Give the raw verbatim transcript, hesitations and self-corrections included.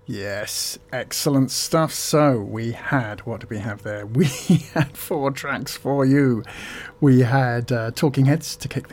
Yes, excellent stuff. So we had, what did we have there? We had four tracks for you. We had uh, Talking Heads to kick